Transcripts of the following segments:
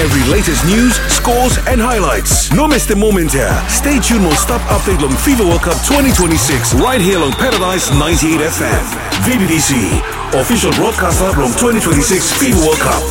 every latest news, scores and highlights. No miss the moment here. Stay tuned mo stop update long FIFA World Cup 2026 right here on Paradise 98 FM. VBDC, official broadcaster long 2026 FIFA World Cup.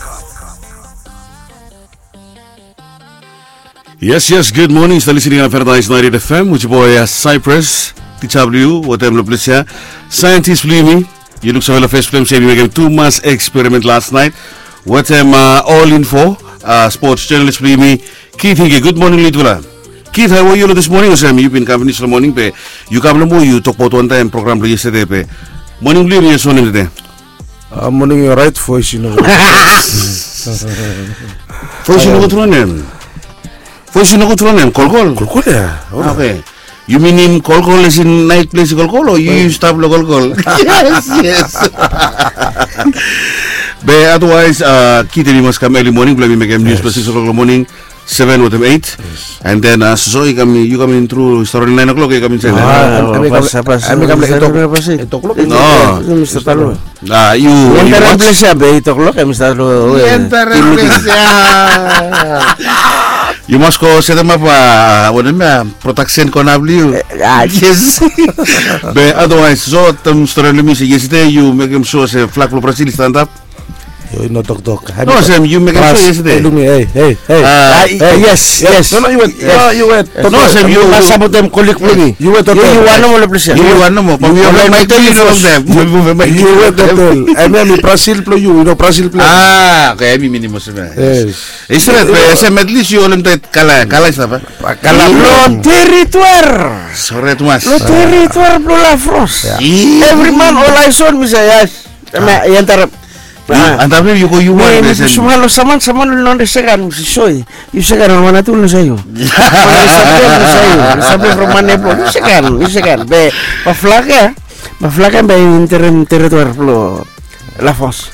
Yes, good morning. Still listening on Paradise 98 FM with your boy Cypress, TW, what I'm Luplicia. Scientist Blimi, you look so well first film saying we gave 2 months experiment last night. What I'm all in for, sports journalist Blimi. Keith Hige, good morning, Lidwala. Keith, how are you this morning? Sam, you've been coming this morning, pe. You come you talk about one time program yesterday, pe. Morning, Blimi, you're on today. Morning, you're right, voice, you know. Voice, you know what's wrong. Voice you know what's wrong? Call. Yeah. Okay. You mean in call is in night place call or you use tablo call? Yes. But otherwise, kita ni must come early morning. Bila make news plus 6 o'clock in the morning, 7 or 8, yes. And then so you come in through starting 9 o'clock. You come in 7. I make 8 o'clock. No, Mr. Talo. You. Enter place 8 o'clock. Mr. Talo. Enter place. You must go set them up. Protection conably. Yes. But otherwise, so story yesterday you make them show a flag for Brazil stand up. You no talk. No, Sam, you make them show yesterday. Hey. Yes. No, you went. You went. No, Sam, you must have them colleague me. You went. You want no more pleasure. You want no more. You went hotel. I mean, Brazil play you know Brazil play. Okay, I minimum. Yes. Is it? Sam, at least you all them kala is apa? Kala lo territoire. Sorry, Thomas. Lo territoire pour la France. Every man all I saw me say yes. Enter. And then you want to semua lo saman non desegan soy. You segan mana tu lo sayo. Sabe romane po. You segan. Be pa flaga be territoire lo la France.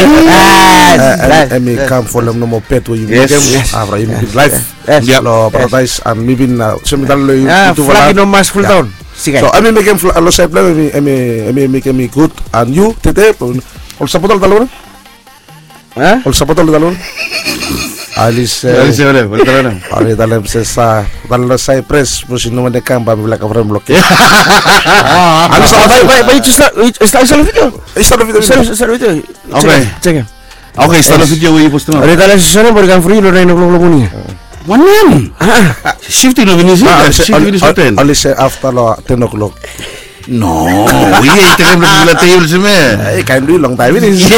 I may come for them no more pet where you make them in life. Yes. No paradise and maybe now. Some to flag no mass full down. So I may make them a lot of play. I may make me good and you tete. All support all the loan? All support all the loan? Alice, Ali dalam sesa, dalam Cypress, musim nama dekat, babi belakang orang blok. Alice, baik start video. Okay, check. Okay, start video we post tomorrow. Ada dalam sesuatu berikan free lo naik blok ni. One name. Shifting of Vinicius. Alice after 10 o'clock. No, we ain't the table to me. I can do long time. Yes.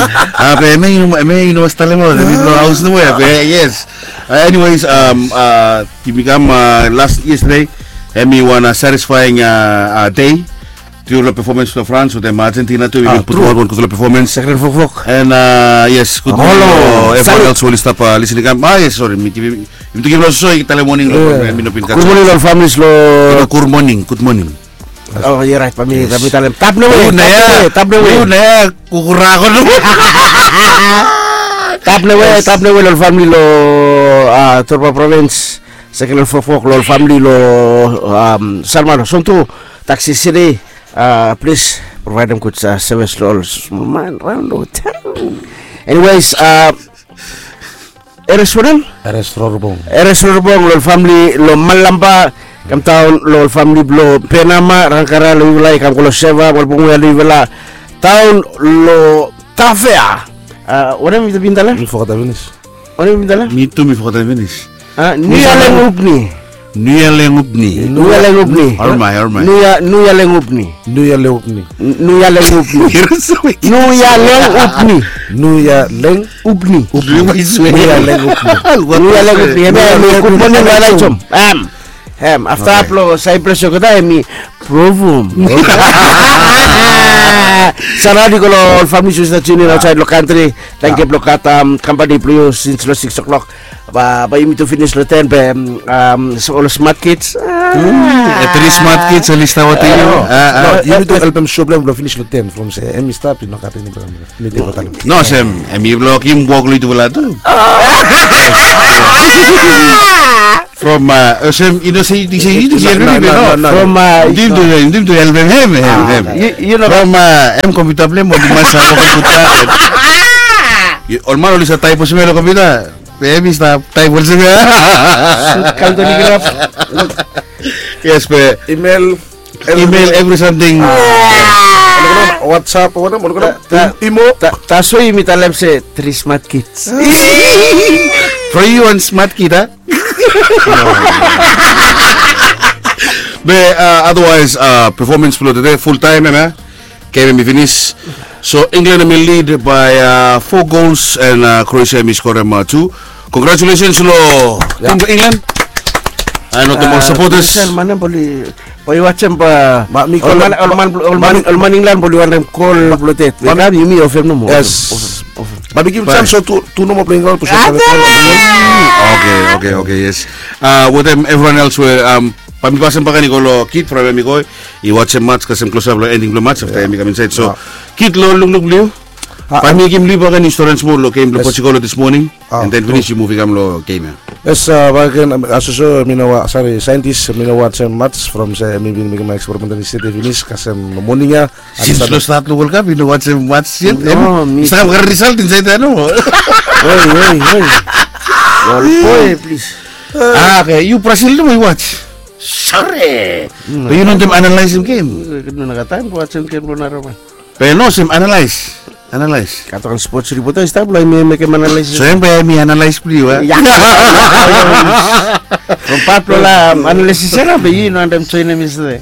You must tell him about the house no way. Yes. Anyways, he become last yesterday. Me won a satisfying day. To the performance of France with them Argentina too. We put one to the performance. Second for and yes, good morning. Everyone else will stop listening. Yes, sorry. Me to give us so Italian morning. Good morning, all families. Good morning. Good morning. Oh, you're right. Kami talim. Tap na way. Kukurakon. Tap na way. All family lo Turba province. Second for folk lo family lo Salman. Sonto taxi city. Please provide them good service to all small man around the town. Anyways, Eres Rorbong lo family lo Malamba. Kam taon lo family lo Penama rangkara lo wilai kam kalau seva walaupun lo wilai taon lo Tafea orang minta bintala mi fokat Venice orang bintala mi fokat Venice Nuya lengupni Ormai Nuya lengupni after upload Cypress kota mi provum Saradi kalau family sudah tuning outside the country thank you blokata company play since 6 o'clock ba you to finish the 10 all smart kids three smart kids lista wati you to help them show them finish the 10 from say emi stop no kata ni no sem emi blok im gog lu itu bala tu from some you know say from dim to help him you know from computer play mo di masa computer olmaro lisa type semelo computer Baby stop. Tayo bolsa nga. Kaldo ni Graf. Yes, be. Email Every something. WhatsApp imo taso imitalem se 3 smart kids. For you and smart kid, ha? Otherwise, performance flow today, full time, kaya may finish. So, England may lead by 4 goals and Croatia may score 2. Congratulations, Lo. Team England. Ano to mga supporters? Mana boleh watch pa Alman England boleh warna call blotet. Mana Yumi offer no mo. Yes. Babigim chance so tu no mo playing role to Okay, yes. With them, everyone else will pamipasan pa kani ko lo Kit from amigo i-watch the match kasi close up lo ending lo match after kami inside. So Kit lo lunglug liu. Pamigim liu ba kani insurance mo lo came lo Pochicolo this morning and then finish you movie kam lo game. Yes, bagian asuso minawa sorry scientist minawa some match from say maybe my experiment in city finish kasi morning ya. Since lo start lo World Cup, you know watch some match yet. Isa ka result inside ano. Hey. Boy, please. Okay, you Brazil lo may watch. Sorry. But you know them analyze the game. Kena nagatahan ko watch game lo naro man. Pero no, sim analyze. Katakan sports report ay stable may analyze. So yan ba may analyze please, ha? From Pablo la analysis era be you know them China miss there.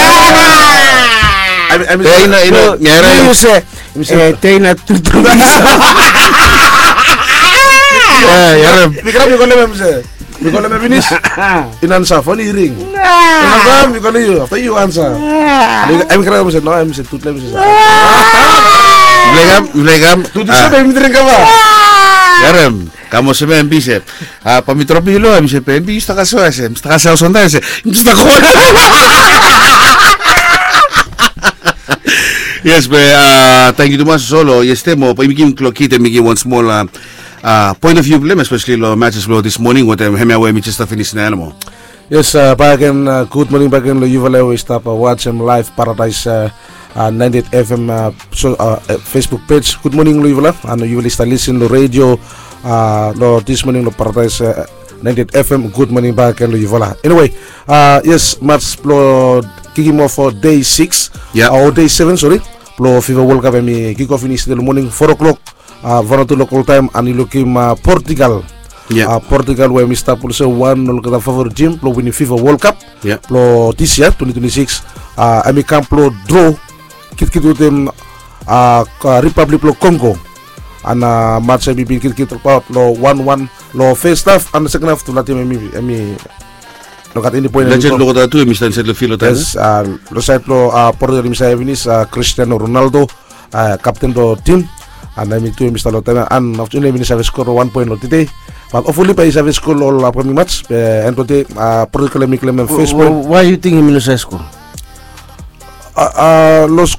You say China tutu. Mikro Mikolo me finish. Inansa funny ring. Inansa Mikolo you after you answer. I'm kira mo no I'm said tutla mo sa. Blegam. Tutu sa be mitring ka ba? Yarem, kamu sebe ambise. Pamitropilo ambise pe ambise ta kaso ese. Ta kaso sonda ese. Sta ko. Yes, thank you too much solo. Yestemo, pa imigim klokite migi once more point of view blame, especially lo matches lo this morning with them Hemiaway Manchester finish na animal. Yes, back in good morning back in lo Yuvaleo we stop watch him live Paradise 98 FM Facebook page. Good morning lo Yuvala and you will start listen lo radio lo this morning lo Paradise 98 FM. Good morning back in lo Yuvala. Anyway, yes, match lo kicking off for day 6 or day 7 sorry. Lo FIFA World Cup mi kick off finish the morning 4 o'clock. Vanuatu local time and looking Portugal. Portugal where Mr. Pulse 1-0 kata favorite team lo winning FIFA World Cup. Lo this year 2026 ami camp lo draw kit utem Republic lo Congo. And match ami bin kit lo 1-1 lo first half and the second half to la team ami lo kat ini point. Legend lo kata tu Mr. Setlo Filo tan. Yes, lo side lo Portugal Mr. Vinis Cristiano Ronaldo captain lo team. And I mean to Mr. Lotana and actually we have score 1 point today. But hopefully we have score all upcoming match and today particularly claim first point. Why you think we lose score? Los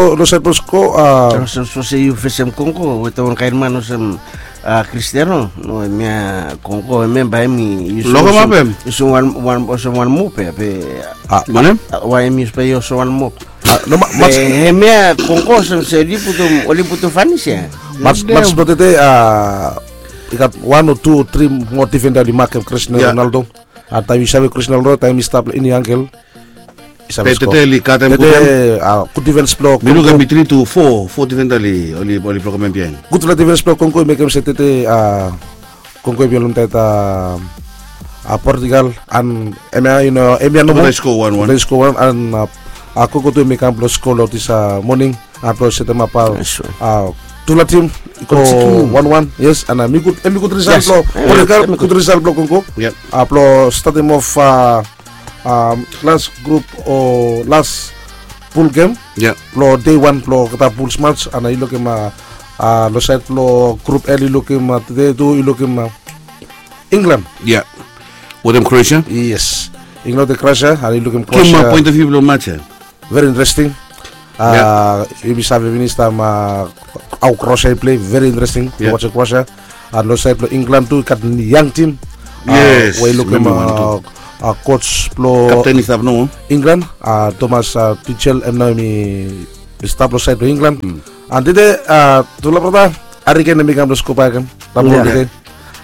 so say you face Congo with one kind man some Cristiano no mia Congo member me logo mapem so one move manem why me play so one move no match mia Congo se liputo fanisha match today you got 1 or 2 or 3 more defender di mark Cristiano Ronaldo at time you save Cristiano Ronaldo time stop ini angle Peteli kata mo good defense block minu kami 3 to 4 defender li oli program bien good defense block Congo make him set Congo belum teta Portugal and Emia no score 1-1 and Congo to make am score this morning after set them up tula team ko 1-1 yes and mi good result block Portugal good result block Congo aplo starting of last group or last pool game lo day 1 lo kata pool match and I look him lo set lo group L look him today do look him England with them Croatia yes England the Croatia and I look him Croatia from my point of view lo match very interesting you be saving minister how Croatia play very interesting to watch Croatia and lo set lo England too kat young team yes we look him coach plo captain staff no England Thomas Tuchel mi staff lo side England and today tula prata ari ken mi kam lo skopa kan tamlo dite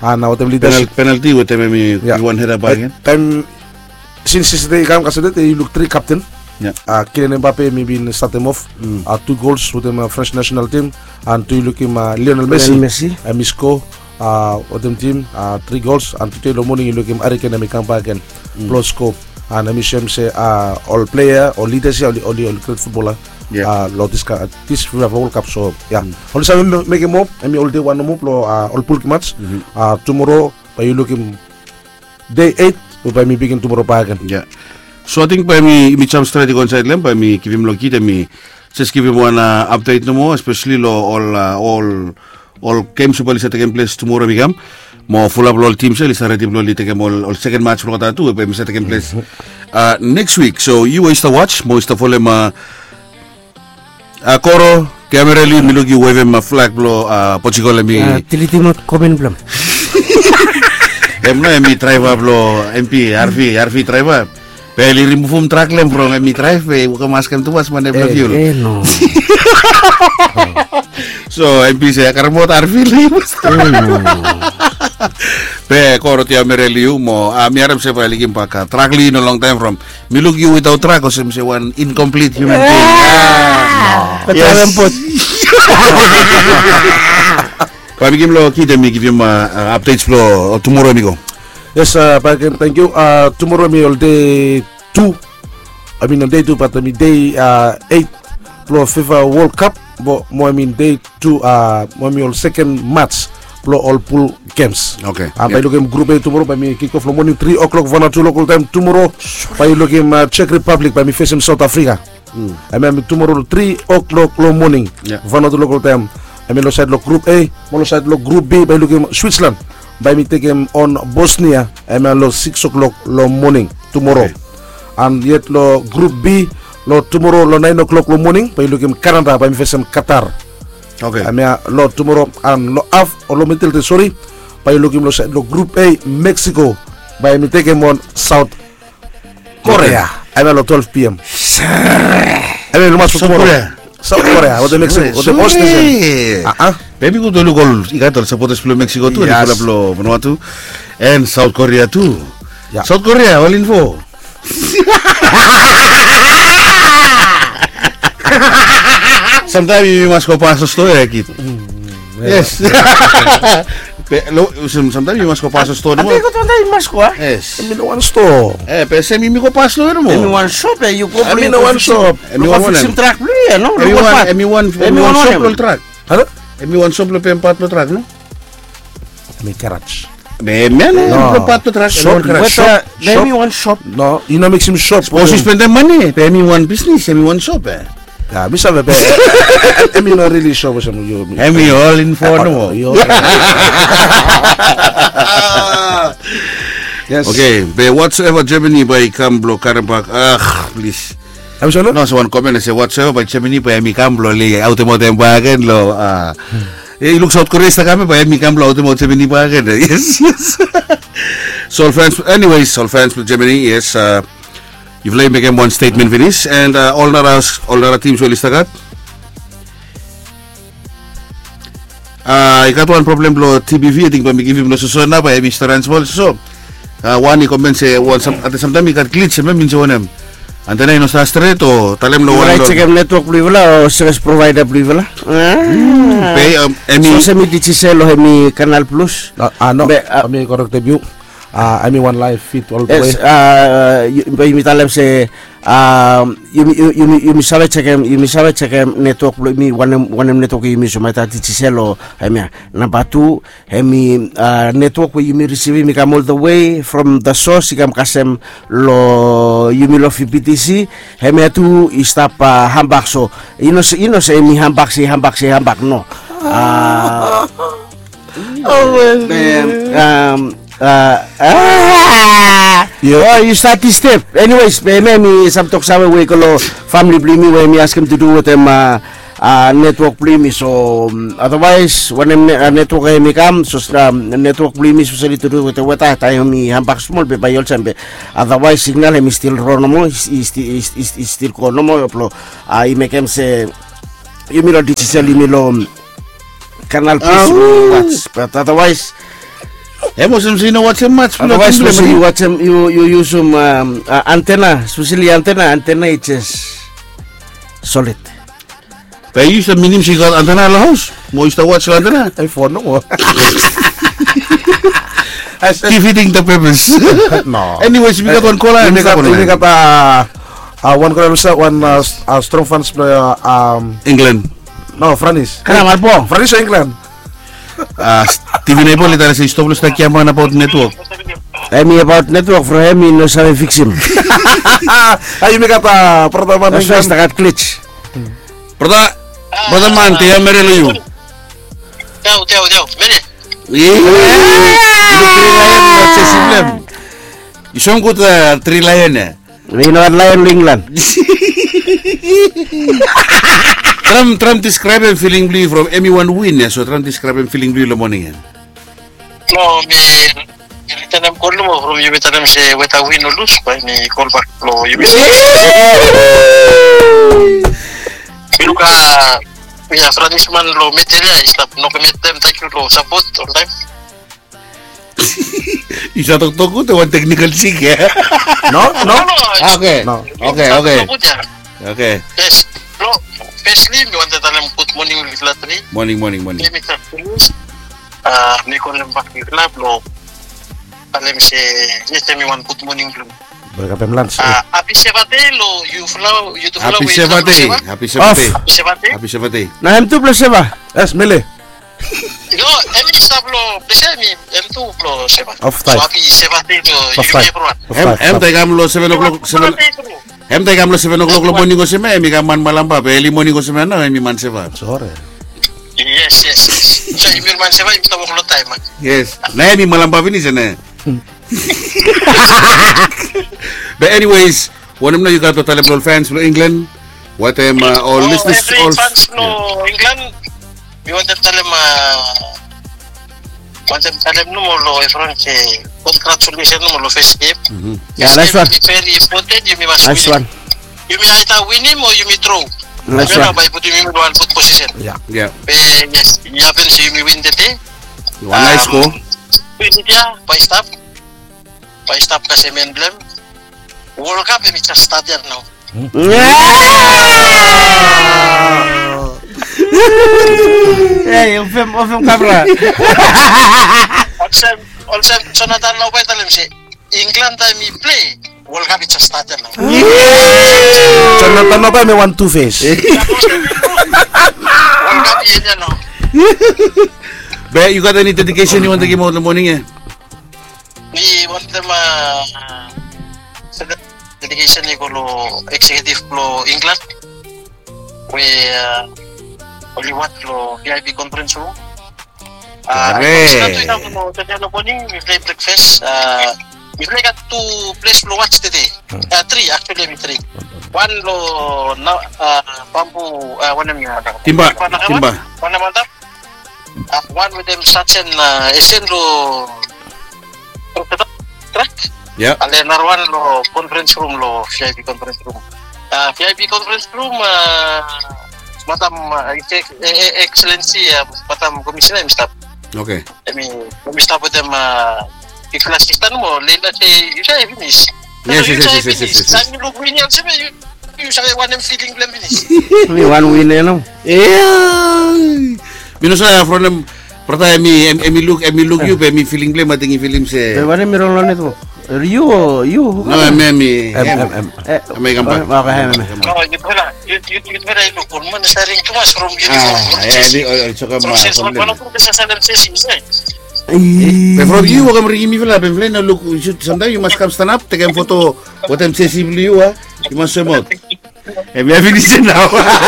and what leadership penalty with them one header back time since they come they look 3 captain. Kylian Mbappe maybe start them off. 2 goals with them French national team, and 2 look him Lionel Messi. Misco with them team 3 goals, and today the morning you look him Harry Kane come back again plus scope, and I say all player or leaders or great footballer. This FIFA World Cup, so only some make him up. I mean all day one more all pool match. Tomorrow you look him day 8 by me begin tomorrow back again. So I think by me jump straight on side lamp by me give him look me just give him one update no more, especially all games will take place tomorrow become more full up all teams is already take all second match for that too by me taking place next week. So you is to watch most of all Koro camera li milugi wave ma flag blow Portugal mi tilitimot comment blam emno mi driver blow MP RV driver Peli remove track lem from mi drive ke maskan tu was mana fuel no so MP saya karmot RV li pe Koro ti amereliu mo miaram se pali kim paka track li no long time from milugi without track or say one incomplete human being Yes. Pamigim lo kita mi give him updates flow tomorrow amigo. Yes, thank you. Tomorrow me all day 2. I mean on day 2, but I mean day 8 pro FIFA World Cup. But more I mean day 2. More me all second match pro all pool games. Okay. By looking group A tomorrow by me kick off from morning 3 o'clock 1 or 2 local time tomorrow. By looking Czech Republic by me facing South Africa. I mean tomorrow 3 o'clock morning. 1 or 2 local time. I mean side look group A, more side look group B by looking Switzerland. By me take him on Bosnia. I mean 6 o'clock morning tomorrow. Okay. And yet group B tomorrow 9 o'clock morning by looking Canada by me facing Qatar. Okay. I mean tomorrow and sorry by looking group A Mexico by me take him on South Korea. I mean 12 p.m. I mean South Korea, what the Mexico, what the Boston. Baby go to local, you got to support Mexico too, Vanuatu, and South Korea too. Yeah. South Korea, all info. Sometimes you must go past the store, kid. Yes. Sometimes you must go past the store. I think you must go. Yes. I mean one store. But send me go past the store. I mean one shop. You go. I mean one shop. I mean one track. No. I mean one shop track. Hello. I mean one shop part track. No. I mean garage. No. Part track. Shop. Let me one shop. No. You know make some shop. Suppose you spend the money. Pay me one business. Pay me one shop. Yeah, me sabe be. I mean not really sure what you. I mean all in for no. Yes. Okay, but whatsoever Germany by Camblo Karabakh. Please. I'm sorry. No, so one comment say whatsoever by Germany by mi Camblo li automotive wagon lo. It looks South Korea sta kami by mi Camblo automotive Germany wagon. Yes. So fans, anyways, all fans with Germany, yes. You've laid make one statement finish and all the teams will istagat. I got one problem lo TBV I think by me give him no so na by Mr. Ransball so one comment say one at the same time he got glitch me means one and then I no sa straight o talem lo one check network blivela o service provider blivela pay so semi dichiselo hemi Canal Plus no me correct view I mean one live feed all the way. You tell them say you misabe check network me one network you miss my tati chiselo hemi number 2 hemi network you me receive me come all the way from the source ikam kasem lo you me lo PTC hemi tu stop hambak so you know say me hambak no you start this step. Anyways, me some talk sabe we kalo family blimi we me ask him to do with them network blimi. So otherwise when network me come so network blimi so to do with the weta tayo mi hambak small be bayol sembe. Otherwise signal me still run mo is still ko no mo uplo. I make him say you me lo digital me lo Canal Plus watch, but otherwise Mostly you know watch a match. Otherwise, you watch them. You use some antenna, especially antenna. Antenna is just solid. But you use the minimum she got antenna in the house. Mo used to watch the antenna. iPhone no. Defeating the purpose. No. Anyways, we got one caller. We got one caller. One strong fans player. England. No, France. Kenapa po? France or England? TV na po lita sa stop na kiyaman about network. About network for him no sabe fix him. Ay mi kata pertama That's why stakat glitch. Pertama tiya merelo yu. Teo, mere. Isong ko three lion eh. We know lion England. Trump describe him feeling blue from everyone win ya. So Trump describe him feeling blue lo morning yan. No, me tanam call mo from you tanam say whether win or lose, but me call back lo you. Pero ka ya Francisman lo meteria stop no commit them thank you lo support all time. Isa tok ko te one technical sick ya. No. Okay. No. Okay. Yes. No. Especially me want to tell them put morning with latri. Morning. Mr. Finish. Me call them back in club lo. Alam si yes me want put morning club. Mereka pemlans. Happy Sabate lo you follow. Happy Sabate. Na M2 plus ba? Yes, Mele. No, emi sablo bisa mi M2 lo seba. Off time. Happy Sabate lo you everyone. Em tay lo 7 o'clock. Em tay lo 7 o'clock lo morning ko sema emi kaman malam pa early morning ko sema na emi man seba. Sore. Yes. Saya email man seba im tawo ko time. Yes. Na emi malam pa finish na. But anyways, one of you got to tell all fans from England, what all listeners, all fans no England, we want to tell them no more everyone congratulations no more first game. Yeah, nice one. Very important. You must nice win. One. You may either win him or you may draw. Nice one. By putting him in one good position. Yeah. Yes. You happen to you may win the day. One nice score. Win it by stop kasi may emblem. World Cup may just started now. Hey, ofem kabra. Also, Jonathan now by talim si England time he play. World Cup just started now. Jonathan now by may one two face. World Cup yun no. But you got any dedication you want to give out in the morning eh? We want them dedication ni ko executive lo England. We only want lo VIP conference room. We play breakfast. We play got 2 place lo watch today. 3 actually we 3. One lo bamboo one Timba. One mantap. One with them such an SN lo track. Yeah. And another one lo conference room lo VIP conference room. VIP conference room matam excellency matam commissioner staff. Okay. I mean, we start with them class system mo lela say you say finish. Yes. Sami lo win yan sabi you say one feeling blame finish. Me one win no. Minusa from them pertama emi look you emi feeling blame matingi film se. Bagaimana mirong lo nito? You. No, emi. Emi gambar. No, you better look on man sharing too much from you. Ini coba Kalau pun bisa sadar sesi saya. But from you, wakam ringi mi fila, ben fila look. Sometimes you must come stand up, take a photo. What I'm saying, you must swim out. Emi finish now.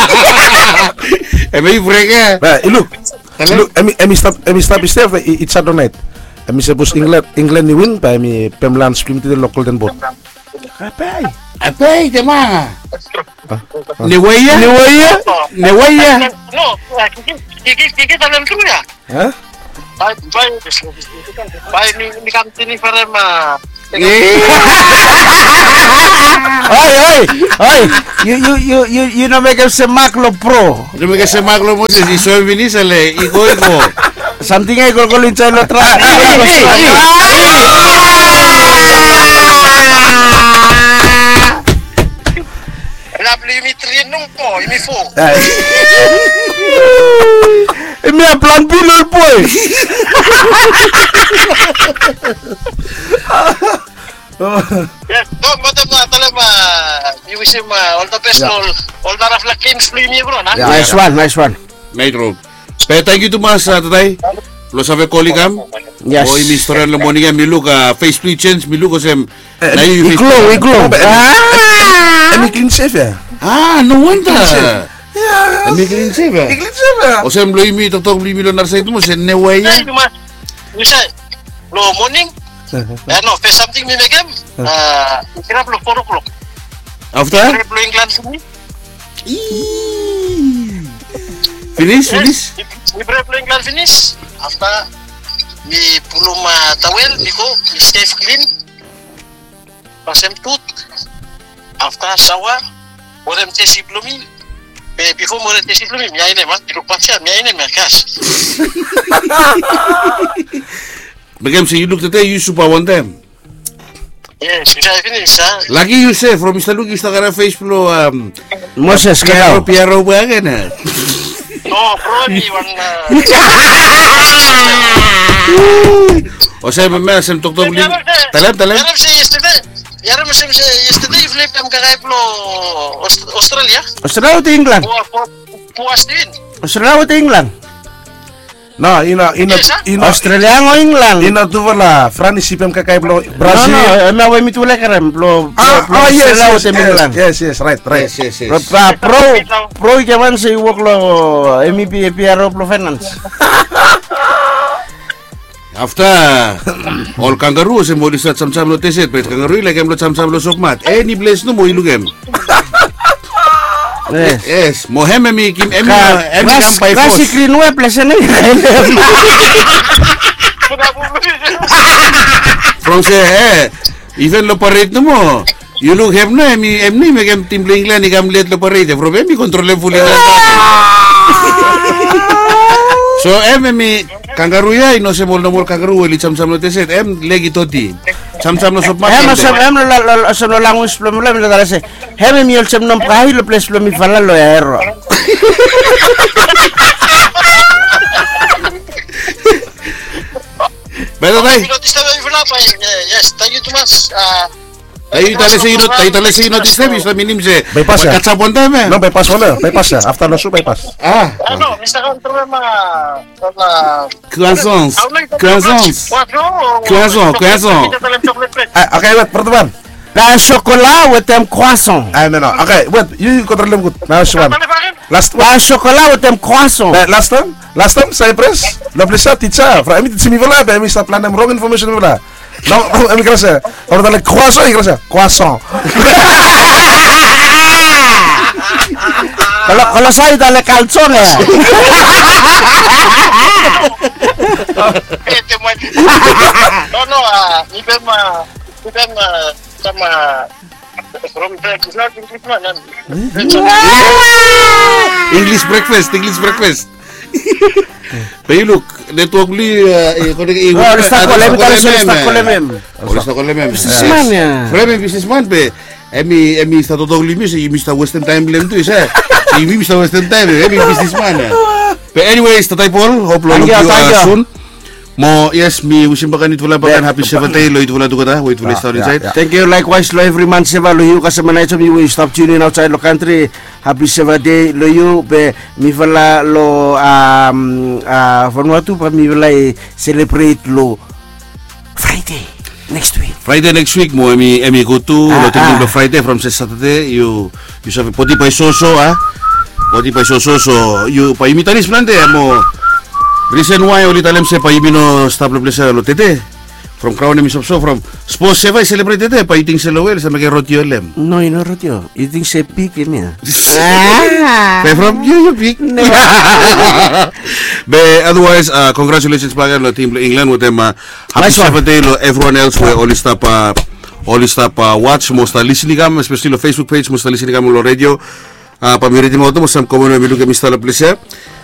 Emi break ya. Look, emi stop step it's a donate. Emi sebus England ni win pa emi pemlan spring to the local den bot. Apa tema? Newaya? No, kita dalam tu ya. Hah? Bye ni company para ma. Oi. You no make semak lo pro. No make semak lo mo si so vinisale iko. something ay gol-golin sa ilo tra. Plimi 3 nung po, imi 4. Imi plan pilol po eh. Yes, madam na talama. You wish him all the best, all the Raflakins Plimi bro, na? Nice one. Metro. Pero thank you to mas tatay. Lo sabe kolikam. Yes. O imi historian lo moninga miluk face split change miluk osem. Iglo. Emi clean shave ya. No wonder. Yeah. Emi clean shave. Clean shave ya. Osem lo imi totok beli milioner sa itu mo sen neway. Ay, bisa lo morning. No, face something me megam. Kira lo 4 o'clock. After? Lo England sini. Finish. Mi brave lo England finish. After mi pulum towel, niko mi shave clean. Pasem tut. After shower, orem tesi blumi. Before more tesi blumi, mi aine mas lupa siya, mi aine merkas. Begam say you look today you super one time. Yes, bisa finish Lagi you say from Mr. Luke Instagram Facebook Moses Piero bagan na. No, bro, mi one. O say mamaya sem tok talam. Yaram sem yesterday flip am kakay plo Australia. Australia o England? Puas din. Australia o England? No, ina Australia o England? Ina tu wala Frani sipem kakay plo Brazil. No, na way mitule karem plo. Yes, right. Yes. Pro ikaman sa iwok lo MEP Piero plo finance. After all kangaroo sem mo disat sam-sam lo teset pet kangaroo lagam lo sam-sam lo sokmat. Any place no mo ilugem. Yes, mohem mi kim em kam by force. Kasi clean web place na. From say even lo parade no mo. You look hem na em ni megam team England ni kam let lo parade. From mi control fully na. So mi kangaroo ya no se mol kangaroo li sam-sam lo teset legi toti. Sam-sam lo sokmat. Lo langus lo mi dala se. Mi ol sem nom prahi lo place lo mi fala lo ero. Pero tay. Yes, thank you too much. Tayo tale si notice na bis minim se. Bypass ya. Kacapon tama. No, bypass ya. After no bypass. Ano, misa control Croissants. Okay, wait, pertemuan. La chocolat with them croissant. No. Okay, wait, you control them good. Now one. Last one. La chocolat with them croissant. Last time, Cyprus. La plesa teacher. Fra emi tsimi vola, emi sta plan wrong information vola. No, emi krasa. Ora dale croissant, krasa. Croissant. Kalau saya dale calzone ya. No, ibem sama from English breakfast. Pero look, network li Está businessman pe. Emi sta todo limis e mi sta Western Time blem tu isa. E mi sta Western Time, emi businessman. But anyways, tatay Paul, hope lo soon. Mo yes, mi usim bakan itu wala bakan happy birthday lo itu wala tu kata, wait wala start inside. Thank you likewise lo every month seva lo you kasama na ito mi stop tuning outside lo country. Happy birthday lo you be mi wala lo Vanuatu pa mi wala celebrate lo Friday next week mo emi go to lo tengok lo Friday from Saturday you sabi poti pa soso so you pa imitanis plante mo reason why ulit alam se pa imino stable place lo tete from crown mi so from sports se vai celebrate tete pa eating se lo well sa make rotio lem no rotio eating se pick mia pe from you pick be otherwise congratulations bagan lo team England with them happy birthday lo everyone else we all stop watch most listening kam especially lo Facebook page most listening kam lo radio pamiriti mo to mo sam komo na milu kami stala place